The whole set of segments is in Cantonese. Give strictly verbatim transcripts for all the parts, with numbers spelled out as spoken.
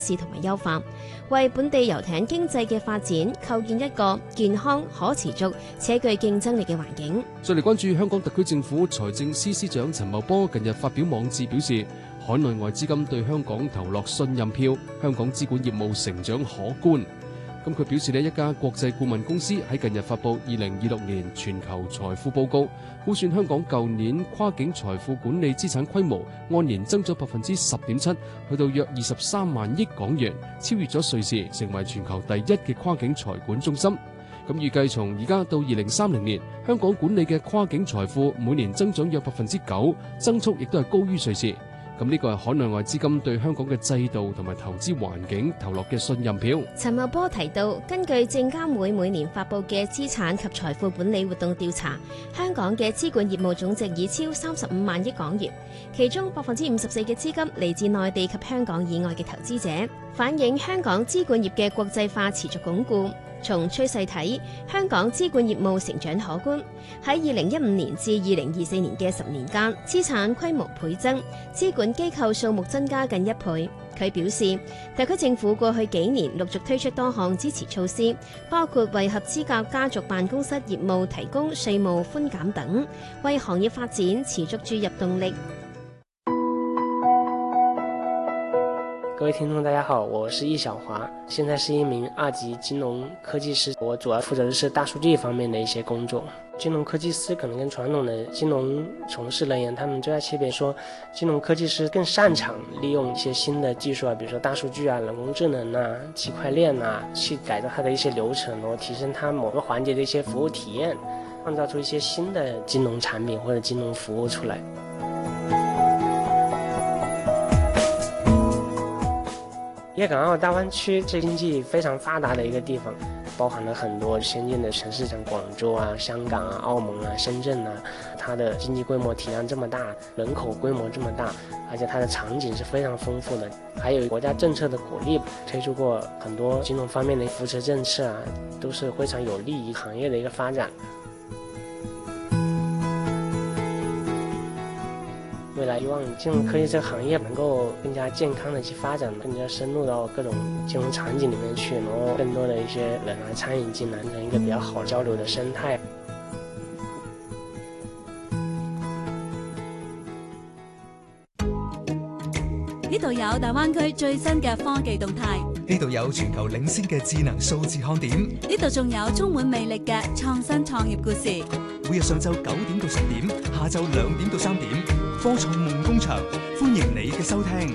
試同埋優化，為本地遊艇經濟嘅發展構建一個健康、可持續且具競爭力嘅環境。 再嚟關注香港特區政府財政司司長陳茂波近日發表網誌表示，海內外資金對香港投落信任票，香港資管業務成長可觀。咁佢表示呢，一家國際顧問公司喺近日發布二零二六年全球財富報告，估算香港舊年跨境財富管理資產規模按年增咗百分之十點七，去到約二十三萬億港元，超越咗瑞士，成為全球第一嘅跨境財管中心。咁預計從而家到二零三零年，香港管理嘅跨境財富每年增長約百分之九，增速亦都係高於瑞士。咁呢個係海內外資金對香港嘅制度同埋投資環境投落嘅信任票。 陳茂波提到，根據證監會每年發布嘅資產及財富管理活動調查，香港嘅資管業務總值已超三十五萬億港元，其中百分之五十四嘅資金嚟自內地及香港以外嘅投資者，反映香港資管業嘅國際化持續鞏固。從趨勢睇，香港資管業務成長可觀。喺二零一五年至二零二四年嘅十年間，資產規模倍增，資管機構數目增加近一倍。佢表示，特區政府過去幾年陸續推出多項支持措施，包括為合資格家族辦公室業務提供稅務寬減等，為行業發展持續注入動力。 各位聽眾大家好，我是易小華，現在是一名二級金融科技師，我主要負責的是大數據方面的一些工作。金融科技師可能跟傳統的金融從事人員，他們最大區別說，金融科技師更擅長利用一些新的技術啊，比如說大數據啊、人工智能啊、區塊鏈啊，去改造它的一些流程，然後提升它某個環節的一些服務體驗，創造出一些新的金融產品或者金融服務出來。粵港澳大灣區是經濟非常發達的一個地方，包含了很多先進的城市，像廣州啊、香港啊、澳門啊、深圳啊，它的經濟規模體量這麼大，人口規模這麼大，而且它的場景是非常豐富的，還有國家政策的鼓勵，推出過很多金融方面的扶持政策啊，都是非常有利於行業的一個發展。未來希望金融科技這個行業能夠更加健康的去發展，更加深入到各種金融場景裡面去，然後更多的一些人來參與進來，成一個比較好交流的生態。 呢度有大灣區最新嘅科技動態， 呢度有全球領先嘅智能數字看點， 呢度仲有充滿魅力嘅創新創業故事。 每日上晝九點到十點，下晝兩點到三點，科創夢工場，歡迎你嘅收聽。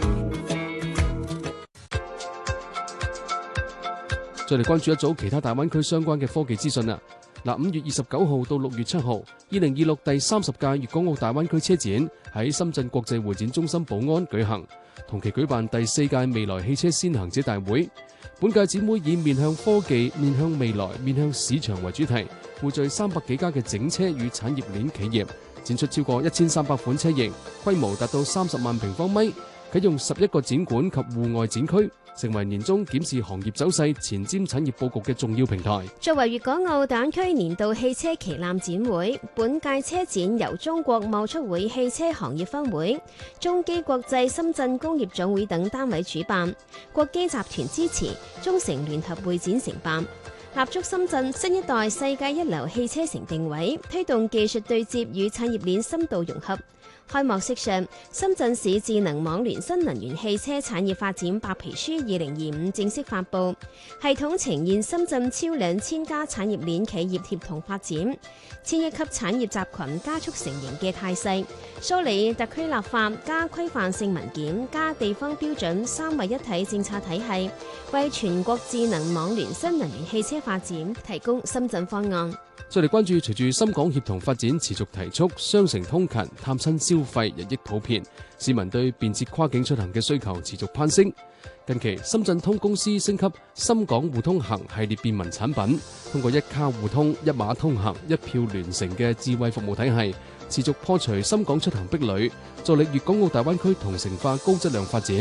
再嚟關注一組其他大灣區相關嘅科技資訊啦。嗱，五月二十九號到六月七號，二零二六第三十屆粵港澳大灣區車展喺深圳國際會展中心寶安舉行，同期舉辦第四屆未來汽車先行者大會。本屆展會以面向科技、面向未來、面向市場為主題，匯聚三百幾家嘅整車與產業鏈企業，展出超過一千三百款車型，規模達到三十萬平方米，啟用十一個展館及戶外展區，成為年中檢視行業走勢、前瞻產業佈局嘅重要平台。 作為粵港澳大灣區年度汽車旗艦展會，本屆車展由中國貿促會汽車行業分會、中基國際深圳工業總會等單位主辦，國基集團支持，中成聯合會展承辦，立足深圳新一代世界一流汽車城定位，推動技術對接與產業鏈深度融合。開幕式上，深圳市智能網聯新能源汽車產業發展白皮書二零二五正式發布，系統呈現深圳超兩千家產業鏈企業協同發展、千億級產業集群加速成型嘅態勢，梳理特區立法加規範性文件加地方標準三位一體政策體系，為全國智能網聯新能源汽車發展提供深圳方案。 再嚟關注，隨住深港協同發展持續提速，雙城通勤、探親消費日益普遍，市民對便捷跨境出行嘅需求持續攀升。近期，深圳通公司升級深港互通行系列便民產品，通過一卡互通、一碼通行、一票聯成嘅智慧服務體系，持續破除深港出行壁壘，助力粵港澳大灣區同城化高質量發展。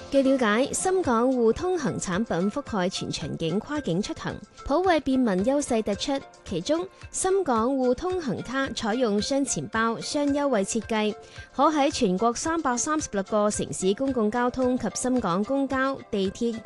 據了解，深港互通行產品覆蓋全場景跨境出行，普惠便民優勢突出。其中，深港互通行卡採用雙錢包、雙優惠設計，可喺全國三百三十六個城市公共交通及深港公交、地鐵、